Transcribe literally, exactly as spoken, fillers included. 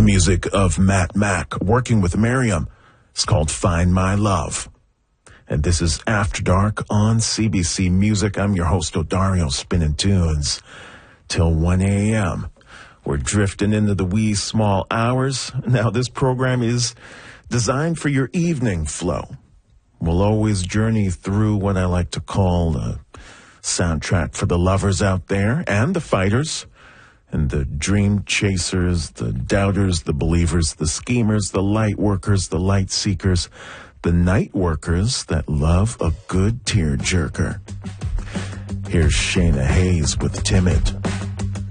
music of Matt Mack working with Miriam. It's called Find My Love. And this is After Dark on C B C Music. I'm your host, Odario, spinning tunes till one a.m. We're drifting into the wee small hours. Now, this program is designed for your evening flow. We'll always journey through what I like to call a soundtrack for the lovers out there and the fighters and the dream chasers, the doubters, the believers, the schemers, the light workers, the light seekers, the night workers that love a good tear jerker. Here's Shayna Hayes with Timid.